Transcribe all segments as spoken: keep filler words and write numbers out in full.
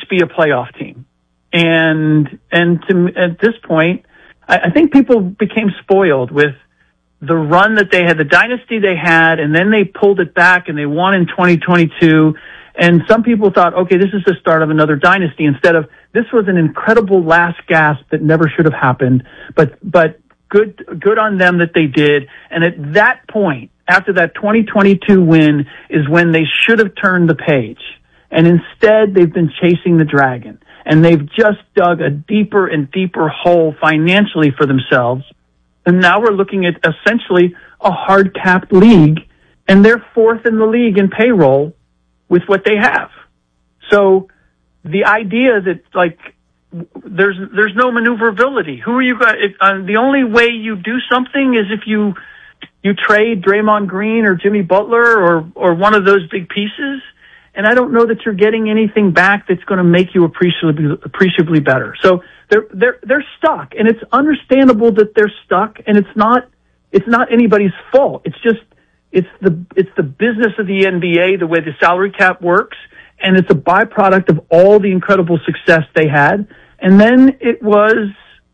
least be a playoff team. And, and to, at this point, I, I think people became spoiled with the run that they had, the dynasty they had, and then they pulled it back and they won in twenty twenty-two. And some people thought, okay, this is the start of another dynasty, instead of this was an incredible last gasp that never should have happened. But, but good, good on them that they did. And at that point, after that twenty twenty-two win, is when they should have turned the page. And instead, they've been chasing the dragon. And they've just dug a deeper and deeper hole financially for themselves. And now we're looking at essentially a hard-capped league, and they're fourth in the league in payroll with what they have. So the idea that, like, there's there's no maneuverability. Who are you going to... Uh, the only way you do something is if you you trade Draymond Green or Jimmy Butler or, or one of those big pieces. And I don't know that you're getting anything back that's going to make you appreciably, appreciably better. So they're, they're, they're stuck, and it's understandable that they're stuck, and it's not, it's not anybody's fault. It's just, it's the, it's the business of the N B A, the way the salary cap works, and it's a byproduct of all the incredible success they had. And then it was,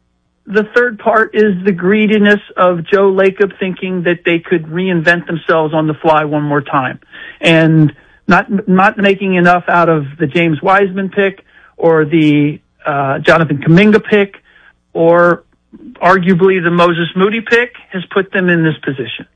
the third part is the greediness of Joe Lacob thinking that they could reinvent themselves on the fly one more time. And Not not making enough out of the James Wiseman pick or the uh, Jonathan Kuminga pick or arguably the Moses Moody pick has put them in this position.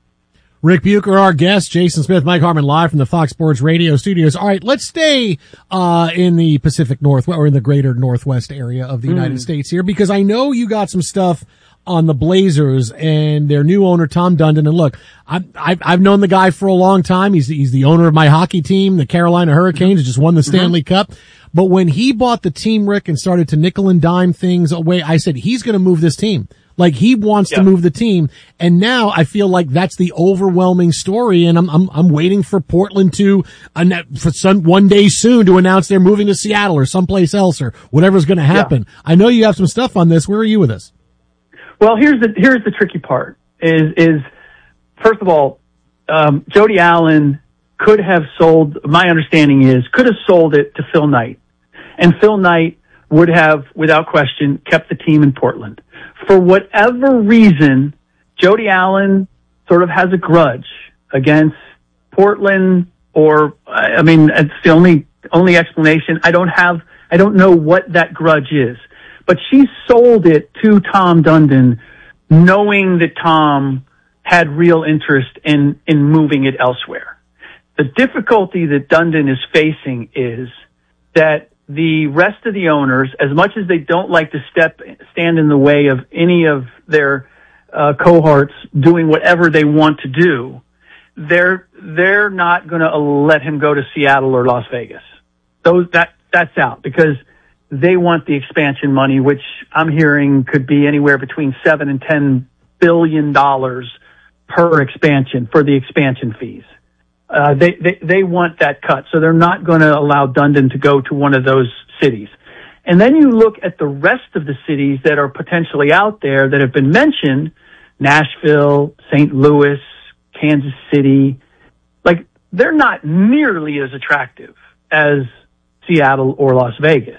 Rick Bucher, our guest, Jason Smith, Mike Harmon, live from the Fox Sports Radio studios. All right, let's stay uh in the Pacific Northwest or in the greater Northwest area of the mm. United States here, because I know you got some stuff on the Blazers and their new owner, Tom Dundon. And look, I've, I've, I've known the guy for a long time. He's, he's the owner of my hockey team, the Carolina Hurricanes, just won the Stanley mm-hmm. Cup. But when he bought the team, Rick, and started to nickel and dime things away, I said, he's going to move this team. Like, he wants yeah. to move the team. And now I feel like that's the overwhelming story. And I'm, I'm, I'm waiting for Portland to, uh, for some, one day soon to announce they're moving to Seattle or someplace else or whatever's going to happen. Yeah. I know you have some stuff on this. Where are you with this? Well, here's the here's the tricky part. Is is first of all, um, Jody Allen could have sold. My understanding is could have sold it to Phil Knight, and Phil Knight would have, without question, kept the team in Portland. For whatever reason, Jody Allen sort of has a grudge against Portland, or I mean, it's the only only explanation. I don't have. I don't know what that grudge is. But she sold it to Tom Dundon, knowing that Tom had real interest in, in moving it elsewhere. The difficulty that Dundon is facing is that the rest of the owners, as much as they don't like to step, stand in the way of any of their uh, cohorts doing whatever they want to do, they're, they're not going to let him go to Seattle or Las Vegas. Those, that, that's out, because they want the expansion money, which I'm hearing could be anywhere between seven and ten billion dollars per expansion for the expansion fees. Uh, they, they, they want that cut. So they're not going to allow Dundon to go to one of those cities. And then you look at the rest of the cities that are potentially out there that have been mentioned: Nashville, Saint Louis, Kansas City. Like, they're not nearly as attractive as Seattle or Las Vegas.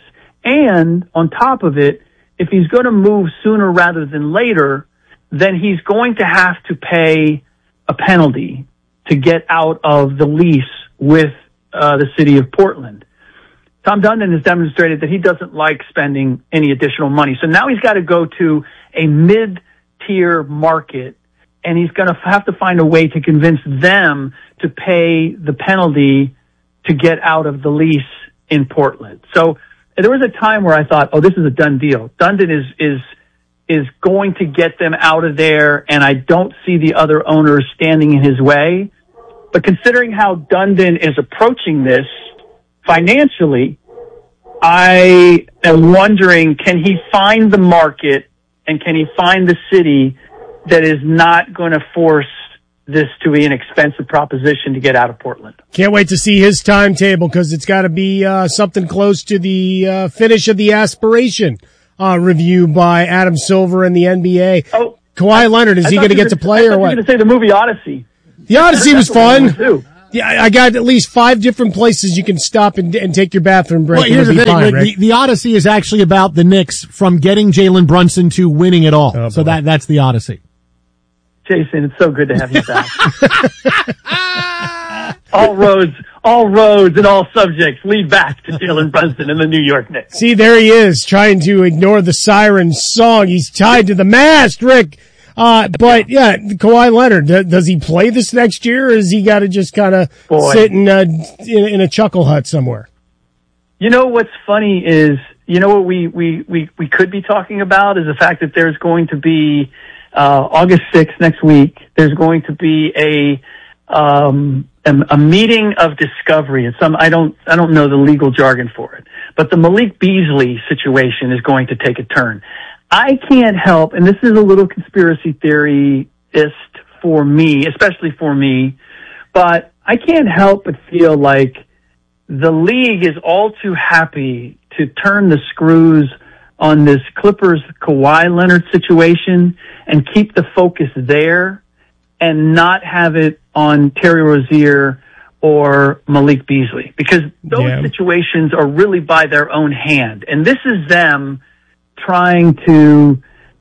And on top of it, if he's going to move sooner rather than later, then he's going to have to pay a penalty to get out of the lease with uh, the city of Portland. Tom Dundon has demonstrated that he doesn't like spending any additional money. So now he's got to go to a mid-tier market, and he's going to have to find a way to convince them to pay the penalty to get out of the lease in Portland. So there was a time where I thought, oh, this is a done deal. Dundon is, is, is going to get them out of there, and I don't see the other owners standing in his way. But considering how Dundon is approaching this financially, I am wondering, can he find the market and can he find the city that is not going to force this to be an expensive proposition to get out of Portland? Can't wait to see his timetable, because it's got to be uh, something close to the uh, finish of the aspiration uh, review by Adam Silver and the N B A. Oh, Kawhi Leonard, is I he going to get to play I or what? I was going to say the movie Odyssey. The Odyssey was fun. Yeah, I got at least five different places you can stop and, and take your bathroom break. Well, here's the thing, fine, Rick, the, the Odyssey is actually about the Knicks from getting Jalen Brunson to winning it all. Oh, so that that's the Odyssey. Jason, it's so good to have you back. all roads, all roads and all subjects lead back to Jalen Brunson and the New York Knicks. See, there he is, trying to ignore the siren song. He's tied to the mast, Rick. Uh, but yeah, Kawhi Leonard, th- does he play this next year, or is he got to just kind of sit in a, in, in a chuckle hut somewhere? You know, what's funny is, you know what we, we, we, we could be talking about is the fact that there's going to be, uh, August sixth next week, there's going to be a, um, a, a meeting of discovery. And some, I don't, I don't know the legal jargon for it, but the Malik Beasley situation is going to take a turn. I can't help, and this is a little conspiracy theorist for me, especially for me, but I can't help but feel like the league is all too happy to turn the screws on this Clippers Kawhi Leonard situation and keep the focus there and not have it on Terry Rozier or Malik Beasley, because those yeah. situations are really by their own hand. And this is them trying to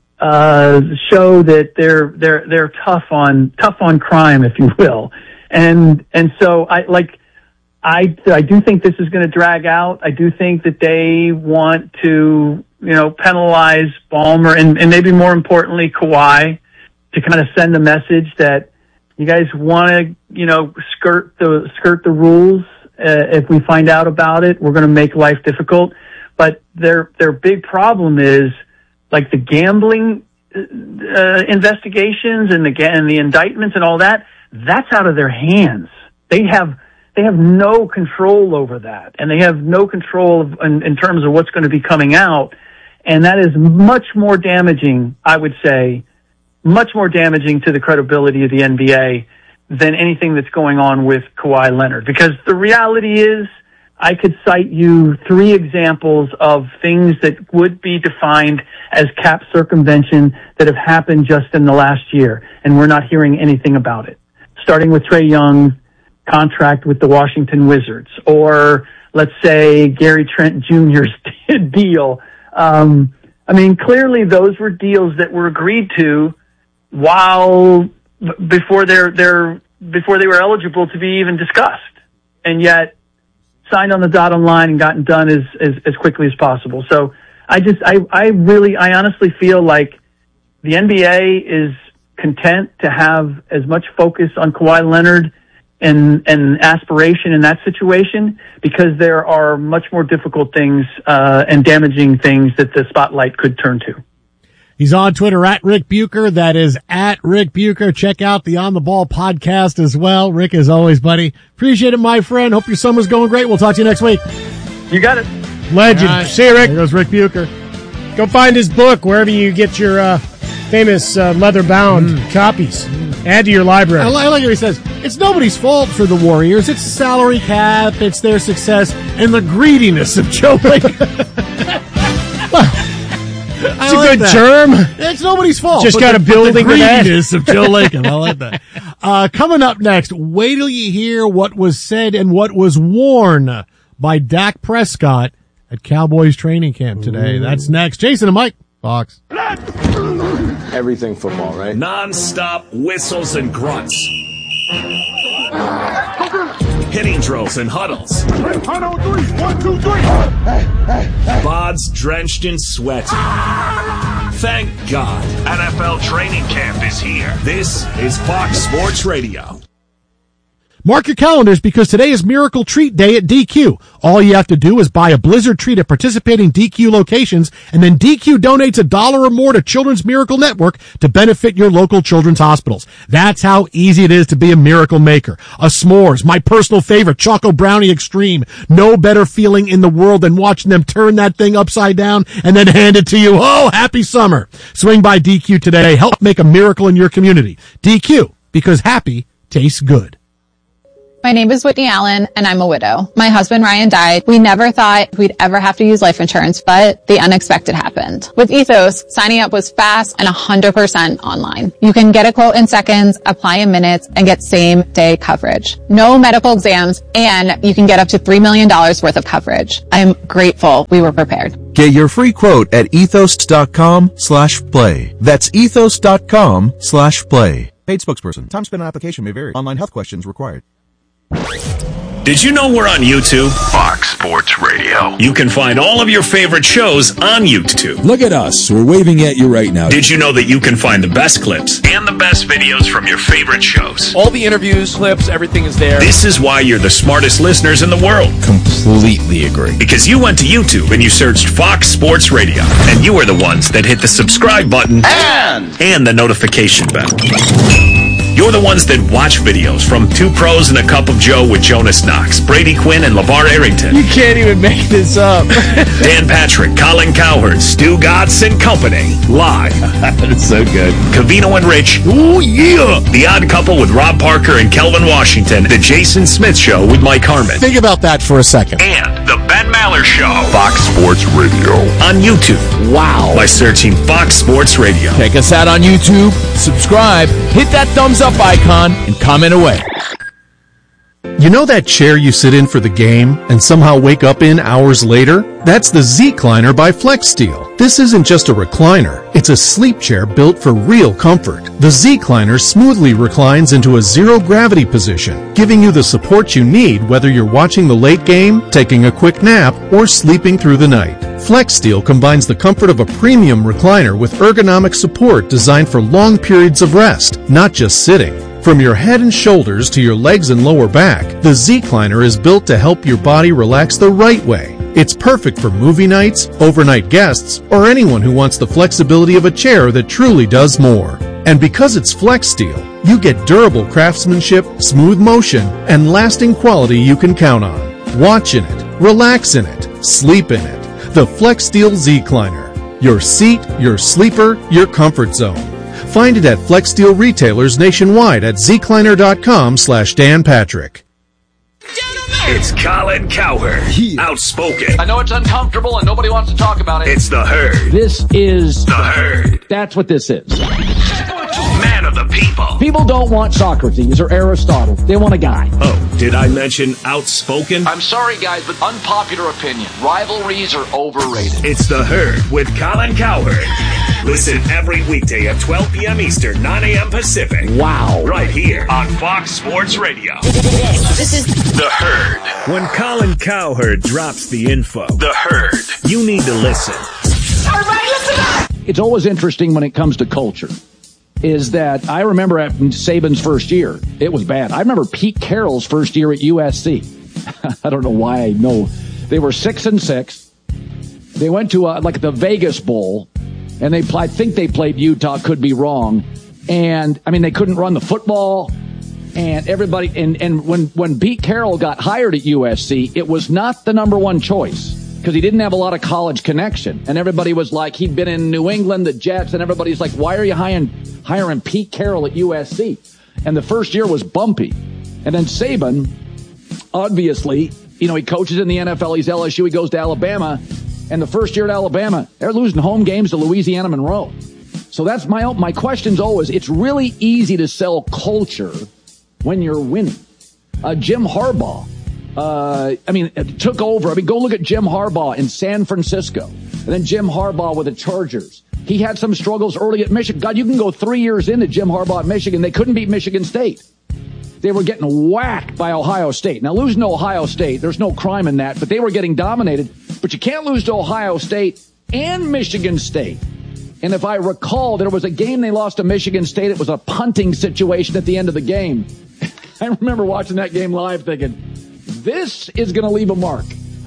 uh show that they're they're they're tough on tough on crime, if you will. And and so I like I I do think this is going to drag out. I do think that they want to, you know, penalize Ballmer and, and maybe more importantly Kawhi, to kind of send a message that you guys want to, you know, skirt the skirt the rules. Uh, if we find out about it, we're going to make life difficult. But their their big problem is like the gambling uh, investigations and the and the indictments and all that. That's out of their hands. They have they have no control over that, and they have no control of, in, in terms of what's going to be coming out. And that is much more damaging, I would say, much more damaging to the credibility of the N B A than anything that's going on with Kawhi Leonard. Because the reality is, I could cite you three examples of things that would be defined as cap circumvention that have happened just in the last year, and we're not hearing anything about it. Starting with Trae Young's contract with the Washington Wizards, or let's say Gary Trent Junior's deal. Um, I mean, clearly those were deals that were agreed to while before they're, they're, before they were eligible to be even discussed, and yet signed on the dotted line and gotten done as, as, as quickly as possible. So I just, I, I really, I honestly feel like the N B A is content to have as much focus on Kawhi Leonard and, and aspiration in that situation, because there are much more difficult things, uh, and damaging things that the spotlight could turn to. He's on Twitter at Rick Bucher. That is at Rick Bucher. Check out the On the Ball podcast as well. Rick, as always, buddy. Appreciate it, my friend. Hope your summer's going great. We'll talk to you next week. You got it. Legend. Right. See you, Rick. There goes Rick Bucher. Go find his book wherever you get your uh, famous uh, leather-bound mm. copies. Mm. Add to your library. I, I like what he says. It's nobody's fault for the Warriors. It's the salary cap. It's their success and the greediness of Joe Lacob. It's a good that. term. It's nobody's fault. Just got a building with that. Of Joe Lacob. I like that. Uh, coming up next, wait till you hear what was said and what was worn by Dak Prescott at Cowboys training camp today. Ooh. That's next. Jason and Mike, Fox. Everything football, right? Non-stop whistles and grunts. Hitting drills and huddles. One, oh, three. One, two, three. Bods drenched in sweat. Thank God. N F L training camp is here. This is Fox Sports Radio. Mark your calendars, because today is Miracle Treat Day at D Q. All you have to do is buy a Blizzard treat at participating D Q locations, and then D Q donates a dollar or more to Children's Miracle Network to benefit your local children's hospitals. That's how easy it is to be a miracle maker. A s'mores, my personal favorite, Choco Brownie Extreme. No better feeling in the world than watching them turn that thing upside down and then hand it to you. Oh, happy summer. Swing by D Q today. Help make a miracle in your community. D Q, because happy tastes good. My name is Whitney Allen, and I'm a widow. My husband, Ryan, died. We never thought we'd ever have to use life insurance, but the unexpected happened. With Ethos, signing up was fast and one hundred percent online. You can get a quote in seconds, apply in minutes, and get same-day coverage. No medical exams, and you can get up to three million dollars worth of coverage. I'm grateful we were prepared. Get your free quote at ethos.com slash play. That's ethos.com slash play. Paid spokesperson. Time spent on application may vary. Online health questions required. Did you know we're on YouTube? Fox Sports Radio. You can find all of your favorite shows on YouTube. Look at us. We're waving at you right now. Did you know that you can find the best clips and the best videos from your favorite shows? All the interviews, clips, everything is there. This is why you're the smartest listeners in the world. Completely agree. Because you went to YouTube and you searched Fox Sports Radio. And you are the ones that hit the subscribe button And, and the notification bell. You're the ones that watch videos from Two Pros and a Cup of Joe with Jonas Knox, Brady Quinn, and LeVar Arrington. You can't even make this up. Dan Patrick, Colin Cowherd, Stu Gatz and Company. Live. That is so good. Covino and Rich. Ooh, yeah. The Odd Couple with Rob Parker and Kelvin Washington. The Jason Smith Show with Mike Harmon. Think about that for a second. And The Ben Maller Show. Fox Sports Radio. On YouTube. Wow. By searching Fox Sports Radio. Check us out on YouTube. Subscribe. Hit that thumbs up icon and comment away. You know that chair you sit in for the game and somehow wake up in hours later? That's the Z-Cliner by FlexSteel. This isn't just a recliner. It's a sleep chair built for real comfort. The Z-Cliner smoothly reclines into a zero-gravity position, giving you the support you need whether you're watching the late game, taking a quick nap, or sleeping through the night. FlexSteel combines the comfort of a premium recliner with ergonomic support designed for long periods of rest, not just sitting. From your head and shoulders to your legs and lower back, the Z-Cliner is built to help your body relax the right way. It's perfect for movie nights, overnight guests, or anyone who wants the flexibility of a chair that truly does more. And because it's FlexSteel, you get durable craftsmanship, smooth motion, and lasting quality you can count on. Watch in it, relax in it, sleep in it. The FlexSteel Z-Cliner. Your seat, your sleeper, your comfort zone. Find it at FlexSteel retailers nationwide at zcliner.com slash Dan Patrick. It's Colin Cowherd. Yeah. Outspoken. I know it's uncomfortable and nobody wants to talk about it. It's the Herd. This is the Herd. That's what this is. Man of the people. People don't want Socrates or Aristotle. They want a guy. Oh, did I mention outspoken? I'm sorry, guys, but unpopular opinion. Rivalries are overrated. It's the Herd with Colin Cowherd. Listen every weekday at twelve p.m. Eastern, nine a.m. Pacific. Wow. Right here on Fox Sports Radio. This is the Herd. When Colin Cowherd drops the info, the Herd, you need to listen. Everybody listen up! It's always interesting when it comes to culture. Is that I remember at Saban's first year, it was bad. I remember Pete Carroll's first year at U S C. I don't know why I know. They were six and six. They went to a, like the Vegas Bowl, and they I think they played Utah. Could be wrong. And I mean, they couldn't run the football, and everybody. And and when when Pete Carroll got hired at U S C, it was not the number one choice because he didn't have a lot of college connection. And everybody was like, he'd been in New England, the Jets, and everybody's like, why are you hiring? hiring Pete Carroll at U S C. And the first year was bumpy. And then Saban, obviously, you know, he coaches in the N F L. He's L S U. He goes to Alabama. And the first year at Alabama, they're losing home games to Louisiana Monroe. So that's my, my question's always, it's really easy to sell culture when you're winning. Uh, Jim Harbaugh, uh, I mean, it took over. I mean, go look at Jim Harbaugh in San Francisco. And then Jim Harbaugh with the Chargers. He had some struggles early at Michigan. God, you can go three years into Jim Harbaugh at Michigan. They couldn't beat Michigan State. They were getting whacked by Ohio State. Now, losing to Ohio State, there's no crime in that, but they were getting dominated. But you can't lose to Ohio State and Michigan State. And if I recall, there was a game they lost to Michigan State. It was a punting situation at the end of the game. I remember watching that game live thinking, this is going to leave a mark.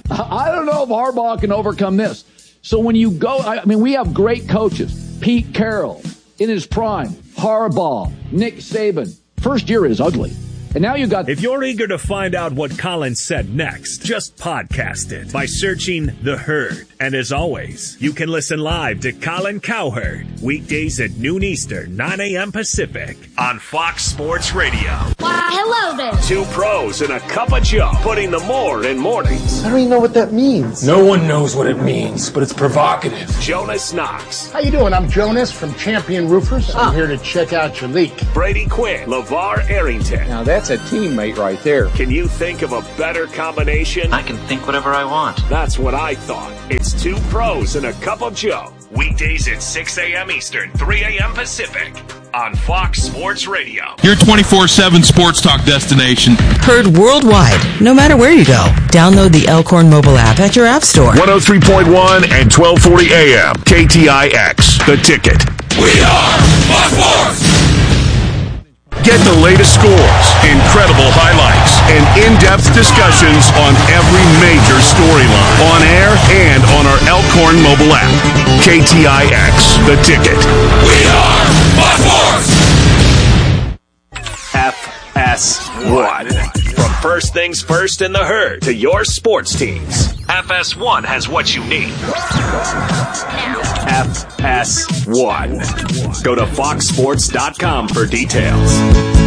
I don't know if Harbaugh can overcome this. So when you go, I mean, we have great coaches. Pete Carroll in his prime, Harbaugh, Nick Saban. First year is ugly. And now you got... If you're eager to find out what Colin said next, just podcast it by searching The Herd. And as always, you can listen live to Colin Cowherd weekdays at noon Eastern, nine a.m. Pacific on Fox Sports Radio. Why, hello there. Two pros and a cup of Joe, putting the more in mornings. I don't even know what that means. No one knows what it means, but it's provocative. Jonas Knox. How you doing? I'm Jonas from Champion Roofers. I'm Ah. here to check out your leak. Brady Quinn. LeVar Arrington. Now that's a teammate right there. Can you think of a better combination? I can think whatever I want. That's what I thought. It's two pros and a cup of Joe. Weekdays at six a.m. Eastern, three a.m. Pacific on Fox Sports Radio. Your twenty-four seven sports talk destination. Heard worldwide, no matter where you go. Download the Elkhorn mobile app at your app store. one oh three point one and twelve forty A M. K T I X. The Ticket. We are Fox Sports. Get the latest scores, incredible highlights, and in-depth discussions on every major storyline on air and on our Elkhorn mobile app. K T I X, The Ticket. We are Fox Sports. F S one. From First Things First in the Herd to your sports teams, F S one has what you need. F S one. Go to fox sports dot com for details.